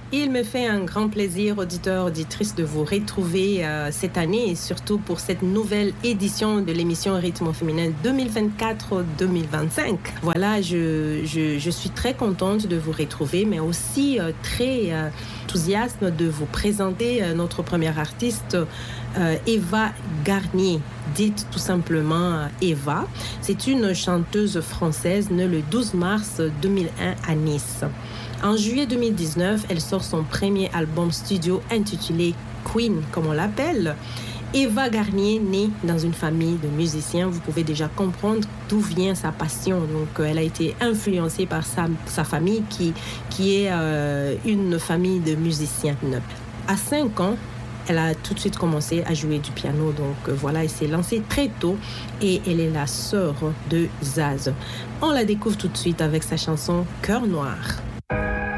Il me fait un grand plaisir, auditeurs, auditrices, de vous retrouver cette année et surtout pour cette nouvelle édition de l'émission Rythme au féminin 2024-2025. Voilà, je suis très contente de vous retrouver, mais aussi très enthousiaste de vous présenter notre première artiste, Eva Garnier, dite tout simplement Eva. C'est une chanteuse française née le 12 mars 2001 à Nice. En juillet 2019, elle sort son premier album studio intitulé Queen, comme on l'appelle. Eva Garnier, née dans une famille de musiciens, vous pouvez déjà comprendre d'où vient sa passion. Donc, elle a été influencée par sa famille qui est une famille de musiciens. À 5 ans, elle a tout de suite commencé à jouer du piano. Donc voilà, elle s'est lancée très tôt et elle est la sœur de Zaz. On la découvre tout de suite avec sa chanson Cœur Noir.